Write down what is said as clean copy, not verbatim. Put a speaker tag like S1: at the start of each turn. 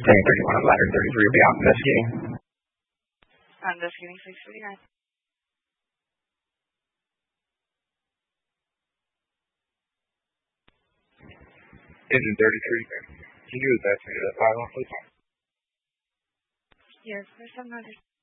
S1: Tank 31 of ladder 33 will be out investigating.
S2: Investigating 649.
S3: Engine 33, can you do the best to get that file on, please?
S2: Yes, there's 700.